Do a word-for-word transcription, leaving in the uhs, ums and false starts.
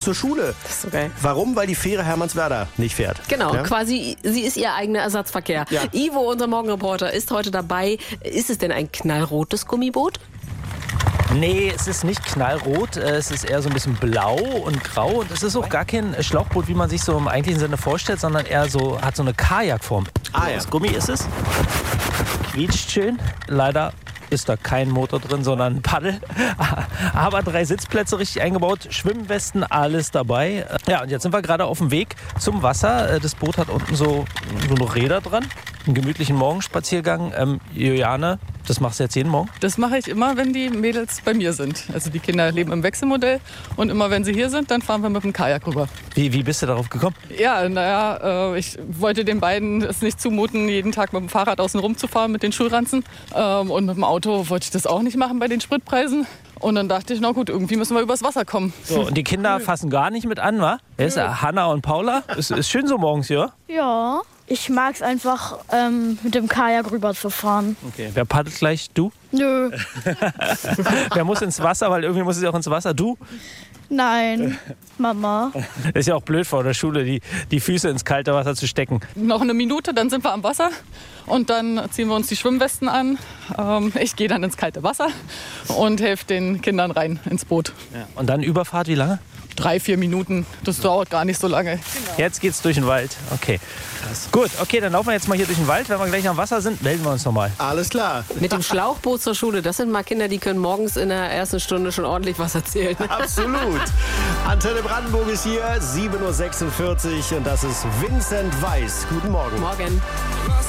zur Schule. Das ist so geil. Warum? Weil die Fähre Hermannswerder nicht fährt. Genau, ja? quasi, sie ist ihr eigener Ersatzverkehr. Ja. Ivo, unser Morgenreporter, ist heute dabei. Ist es denn ein knallrotes Gummiboot? Nee, es ist nicht knallrot, es ist eher so ein bisschen blau und grau und es ist auch gar kein Schlauchboot, wie man sich so im eigentlichen Sinne vorstellt, sondern eher so, hat so eine Kajakform. Ah, ja. Aus Gummi ist es. Quietscht schön. Leider ist da kein Motor drin, sondern ein Paddel. Aber drei Sitzplätze richtig eingebaut, Schwimmwesten, alles dabei. Ja, und jetzt sind wir gerade auf dem Weg zum Wasser. Das Boot hat unten so, so noch Räder dran. Einen gemütlichen Morgenspaziergang. Ähm, Juliane, das machst du jetzt jeden Morgen? Das mache ich immer, wenn die Mädels bei mir sind. Also die Kinder leben im Wechselmodell und immer wenn sie hier sind, dann fahren wir mit dem Kajak rüber. Wie, wie bist du darauf gekommen? Ja, naja, äh, ich wollte den beiden es nicht zumuten, jeden Tag mit dem Fahrrad außen rum zu fahren mit den Schulranzen. Ähm, und mit dem Auto wollte ich das auch nicht machen bei den Spritpreisen. Und dann dachte ich, na gut, irgendwie müssen wir übers Wasser kommen. So, und die Kinder fassen gar nicht mit an, wa? Wer ist da? Hanna und Paula? Ist, ist schön so morgens, ja? Ja, ich mag es einfach, ähm, mit dem Kajak rüber zu fahren. Okay. Wer paddelt gleich? Du? Nö, Wer muss ins Wasser? Weil irgendwie muss es ja auch ins Wasser. Du? nein, Mama. Ist ja auch blöd vor der Schule, die, die Füße ins kalte Wasser zu stecken. Noch eine Minute, dann sind wir am Wasser und dann ziehen wir uns die Schwimmwesten an. Ähm, ich gehe dann ins kalte Wasser und helfe den Kindern rein ins Boot. Ja. Und dann Überfahrt, wie lange? Drei, vier Minuten, das dauert gar nicht so lange. Jetzt geht's durch den Wald. Okay. Gut, okay, dann laufen wir jetzt mal hier durch den Wald. Wenn wir gleich am Wasser sind, melden wir uns nochmal. Alles klar. Mit dem Schlauchboot zur Schule, das sind mal Kinder, die können morgens in der ersten Stunde schon ordentlich was erzählen. Absolut. Antenne Brandenburg ist hier, sieben Uhr sechsundvierzig und das ist Vincent Weiss. Guten Morgen. Morgen. Was